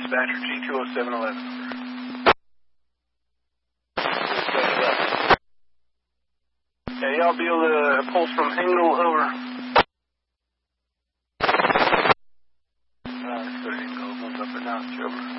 dispatcher, G20711. Yeah, y'all be able to pulse from Engel over. Let's go to Engel. Move up and down, over.